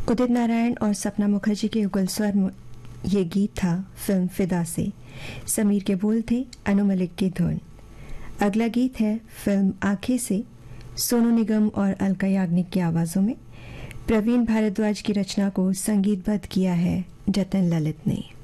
उदित नारायण और सपना मुखर्जी के युगल स्वर में ये गीत था फिल्म फिदा से। समीर के बोल थे, अनु मलिक की धुन। अगला गीत है फिल्म आंखें से, सोनू निगम और अलका याग्निक की आवाज़ों में। प्रवीण भारद्वाज की रचना को संगीतबद्ध किया है जतन ललित ने।